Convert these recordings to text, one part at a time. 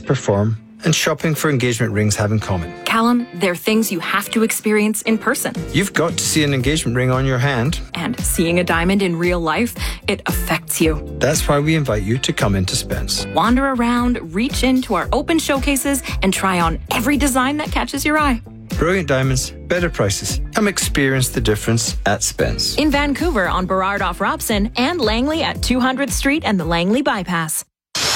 perform, and shopping for engagement rings have in common. Callum, they're things you have to experience in person. You've got to see an engagement ring on your hand. And seeing a diamond in real life, it affects you. That's why we invite you to come into Spence. Wander around, reach into our open showcases, and try on every design that catches your eye. Brilliant diamonds, better prices. Come experience the difference at Spence. In Vancouver on Burrard off Robson and Langley at 200th Street and the Langley Bypass.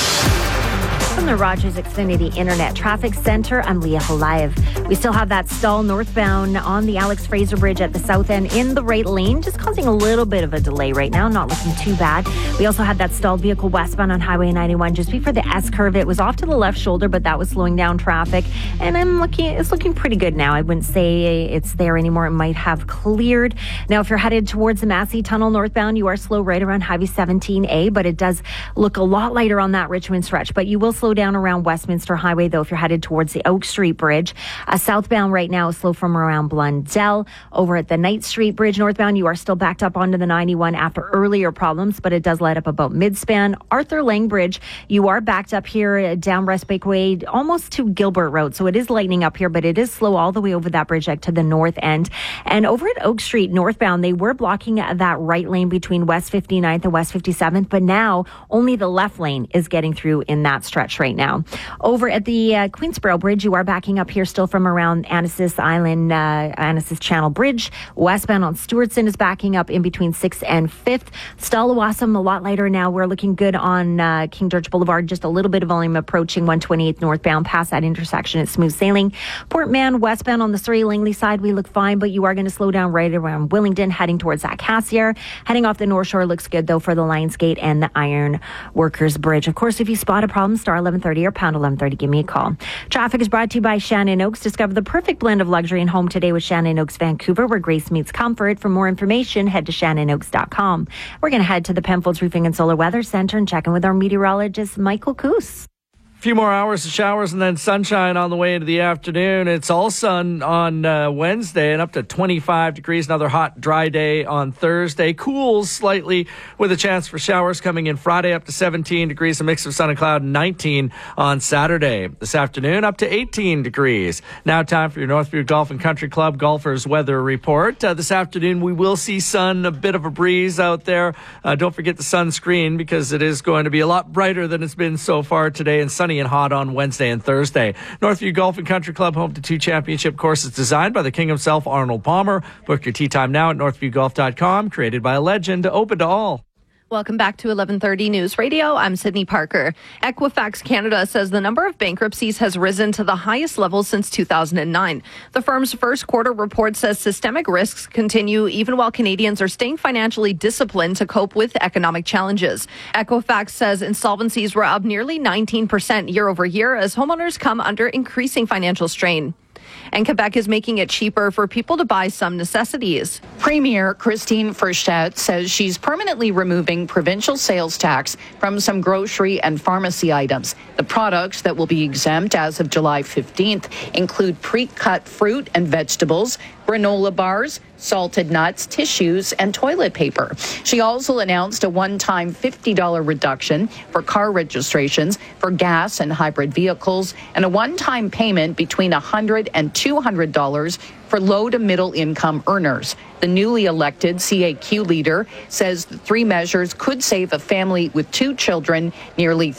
From the Rogers Xfinity Internet Traffic Center, I'm Leah Holayev. We still have that stall northbound on the Alex Fraser Bridge at the south end in the right lane, just causing a little bit of a delay right now, not looking too bad. We also had that stalled vehicle westbound on Highway 91 just before the S-curve. It was off to the left shoulder, but that was slowing down traffic. And it's looking pretty good now. I wouldn't say it's there anymore. It might have cleared. Now, if you're headed towards the Massey Tunnel northbound, you are slow right around Highway 17A, but it does look a lot lighter on that Richmond stretch. But you will slow down around Westminster Highway, though, if you're headed towards the Oak Street Bridge. Southbound right now is slow from around Blundell. Over at the Knight Street Bridge northbound, you are still backed up onto the 91 after earlier problems, but it does light up about mid-span. Arthur Lang Bridge, you are backed up here down Westbake Way, almost to Gilbert Road. So it is lightening up here, but it is slow all the way over that bridge to the north end. And over at Oak Street northbound, they were blocking that right lane between West 59th and West 57th, but now only the left lane is getting through in that stretch right now. Over at the Queensboro Bridge, you are backing up here still from around Annacis Island, Annacis Channel Bridge. Westbound on Stewartson is backing up in between 6th and 5th. Stallawasam, a lot lighter now. We're looking good on King George Boulevard. Just a little bit of volume approaching 128th northbound past that intersection. It's smooth sailing. Port Mann, westbound on the Surrey Langley side, we look fine, but you are going to slow down right around Willingdon, heading towards that Cassiar. Heading off the North Shore looks good, though, for the Lionsgate and the Iron Workers Bridge. Of course, if you spot a problem, star 1130 or pound 1130, give me a call. Traffic is brought to you by Shannon Oaks. Discover the perfect blend of luxury and home today with Shannon Oaks Vancouver, where grace meets comfort. For more information, head to shannonoaks.com. We're going to head to the Penfolds Roofing and Solar Weather Center and check in with our meteorologist, Michael Coos. A few more hours of showers and then sunshine on the way into the afternoon. It's all sun on Wednesday and up to 25 degrees. Another hot, dry day on Thursday. Cools slightly with a chance for showers coming in Friday up to 17 degrees. A mix of sun and cloud, 19 on Saturday. This afternoon up to 18 degrees. Now time for your Northview Golf and Country Club Golfers Weather Report. This afternoon we will see sun, a bit of a breeze out there. Don't forget the sunscreen because it is going to be a lot brighter than it's been so far today, and sunny and hot on Wednesday and Thursday. Northview Golf and Country Club, home to 2 championship courses designed by the king himself, Arnold Palmer. Book your tee time now at northviewgolf.com. Created by a legend, open to all. Welcome back to 1130 News Radio. I'm Sydney Parker. Equifax Canada says the number of bankruptcies has risen to the highest level since 2009. The firm's first quarter report says systemic risks continue even while Canadians are staying financially disciplined to cope with economic challenges. Equifax says insolvencies were up nearly 19% year over year as homeowners come under increasing financial strain. And Quebec is making it cheaper for people to buy some necessities. Premier Christine Frechette says she's permanently removing provincial sales tax from some grocery and pharmacy items. The products that will be exempt as of July 15th include pre-cut fruit and vegetables, granola bars, salted nuts, tissues, and toilet paper. She also announced a one-time $50 reduction for car registrations for gas and hybrid vehicles and a one-time payment between $100 and $200 for low to middle income earners. The newly elected CAQ leader says the 3 measures could save a family with 2 children nearly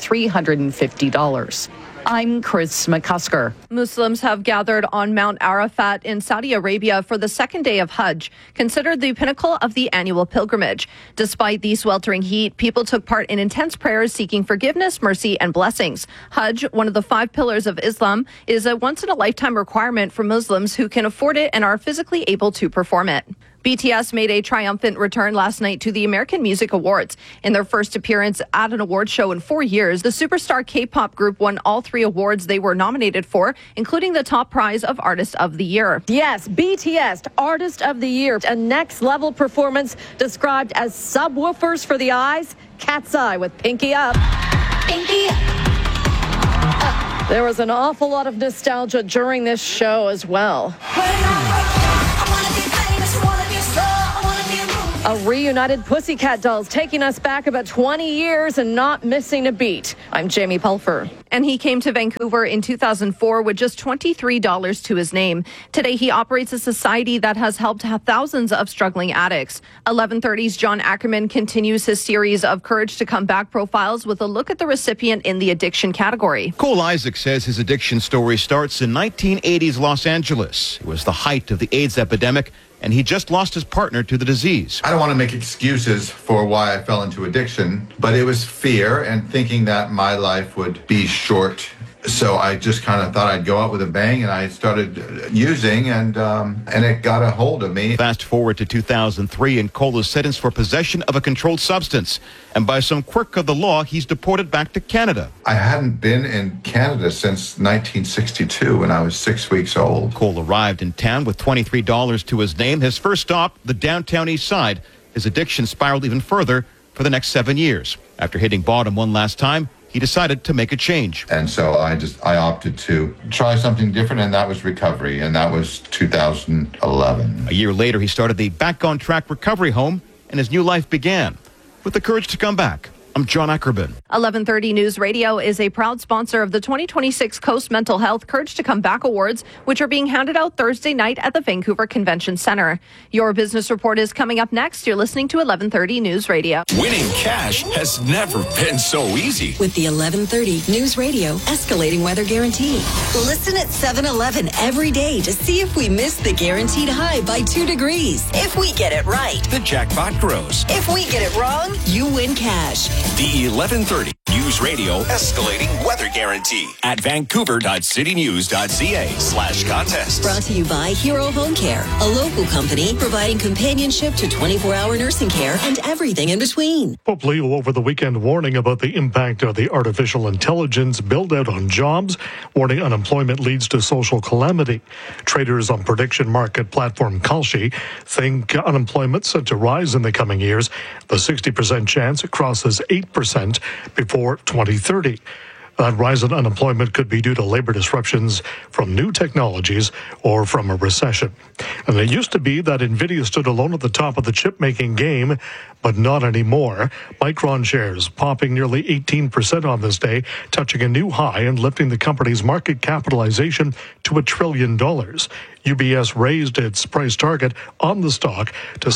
$350. I'm Chris McCusker. Muslims have gathered on Mount Arafat in Saudi Arabia for the second day of Hajj, considered the pinnacle of the annual pilgrimage. Despite the sweltering heat, people took part in intense prayers seeking forgiveness, mercy, and blessings. Hajj, one of the 5 pillars of Islam, is a once-in-a-lifetime requirement for Muslims who can afford it and are physically able to perform it. BTS made a triumphant return last night to the American Music Awards. In their first appearance at an award show in 4 years, the superstar K-pop group won all 3 awards they were nominated for, including the top prize of Artist of the Year. Yes, BTS, Artist of the Year. A next-level performance described as subwoofers for the eyes. Cat's Eye with Pinky Up. Pinky Up. There was an awful lot of nostalgia during this show as well. A reunited Pussycat Dolls taking us back about 20 years and not missing a beat. I'm Jamie Pulfer. And he came to Vancouver in 2004 with just $23 to his name. Today, he operates a society that has helped thousands of struggling addicts. 1130's John Ackerman continues his series of Courage to Come Back profiles with a look at the recipient in the addiction category. Cole Isaac says his addiction story starts in 1980s Los Angeles. It was the height of the AIDS epidemic, and he just lost his partner to the disease. I don't want to make excuses for why I fell into addiction, but it was fear and thinking that my life would be short. So I just kind of thought I'd go out with a bang, and I started using, and it got a hold of me. Fast forward to 2003, and Cole is sentenced for possession of a controlled substance. And by some quirk of the law, he's deported back to Canada. I hadn't been in Canada since 1962 when I was 6 weeks old. Cole arrived in town with $23 to his name. His first stop, the downtown east side. His addiction spiraled even further for the next 7 years. After hitting bottom one last time, he decided to make a change. And so I opted to try something different, and that was recovery, and that was 2011. A year later, he started the Back on Track Recovery Home, and his new life began. With the courage to come back, I'm John Ackerman. 1130 News Radio is a proud sponsor of the 2026 Coast Mental Health Courage to Come Back Awards, which are being handed out Thursday night at the Vancouver Convention Centre. Your business report is coming up next. You're listening to 1130 News Radio. Winning cash has never been so easy. With the 1130 News Radio Escalating Weather Guarantee. Listen at 7-Eleven every day to see if we miss the guaranteed high by 2 degrees. If we get it right, the jackpot grows. If we get it wrong, you win cash. The 1130 News Radio Escalating Weather Guarantee at vancouver.citynews.ca/contest. Brought to you by Hero Home Care, a local company providing companionship to 24-hour nursing care and everything in between. Pope Leo over the weekend warning about the impact of the artificial intelligence build-out on jobs, warning unemployment leads to social calamity. Traders on prediction market platform Kalshi think unemployment set to rise in the coming years. The 60% chance it crosses 8% before 2030. That rise in unemployment could be due to labor disruptions from new technologies or from a recession. And it used to be that NVIDIA stood alone at the top of the chip-making game, but not anymore. Micron shares popping nearly 18% on this day, touching a new high and lifting the company's market capitalization to $1 trillion. UBS raised its price target on the stock to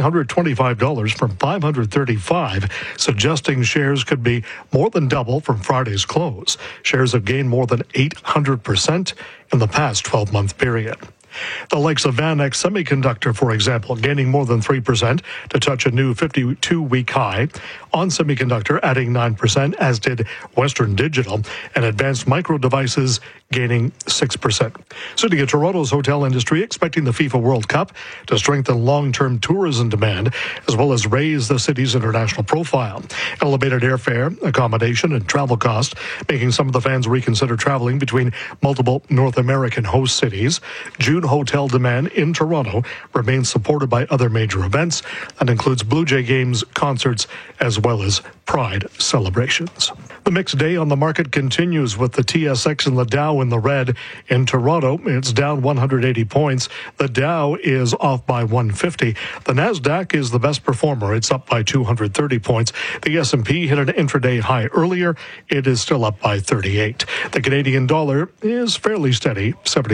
$1,625 from $535, suggesting shares could be more than double from Friday's close. Shares have gained more than 800% in the past 12-month period. The likes of Vanex Semiconductor, for example, gaining more than 3% to touch a new 52-week high. On Semiconductor adding 9%, as did Western Digital, and Advanced Micro Devices gaining 6%. Sitting at Toronto's hotel industry, expecting the FIFA World Cup to strengthen long-term tourism demand, as well as raise the city's international profile. Elevated airfare, accommodation, and travel costs, making some of the fans reconsider traveling between multiple North American host cities. June hotel demand in Toronto remains supported by other major events. That includes Blue Jay games, concerts, as well as Pride celebrations. The mixed day on the market continues with the TSX and the Dow in the red. In Toronto, it's down 180 points. The Dow is off by 150. The Nasdaq is the best performer. It's up by 230 points. The S&P hit an intraday high earlier. It is still up by 38. The Canadian dollar is fairly steady,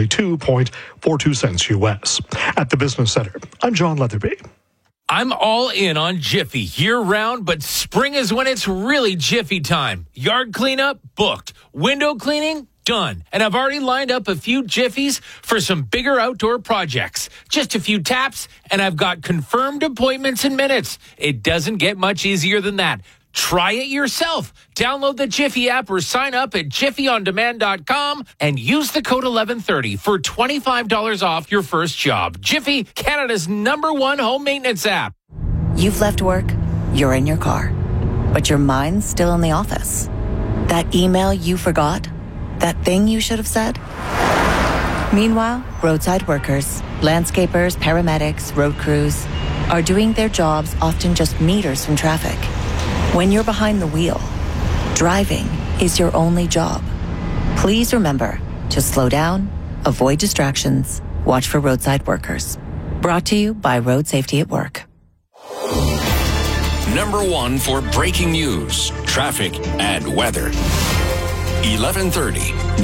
72.42 cents U.S. At the Business Center, I'm John Leatherby. I'm all in on Jiffy year-round, but spring is when it's really Jiffy time. Yard cleanup? Booked. Window cleaning? Done. And I've already lined up a few Jiffies for some bigger outdoor projects. Just a few taps, and I've got confirmed appointments in minutes. It doesn't get much easier than that. Try it yourself. Download the Jiffy app or sign up at jiffyondemand.com and use the code 1130 for $25 off your first job. Jiffy, Canada's #1 home maintenance app. You've left work, you're in your car, but your mind's still in the office. That email you forgot, that thing you should have said. Meanwhile, roadside workers, landscapers, paramedics, road crews are doing their jobs often just meters from traffic. When you're behind the wheel, driving is your only job. Please remember to slow down, avoid distractions, watch for roadside workers. Brought to you by Road Safety at Work. #1 for breaking news, traffic, and weather. 1130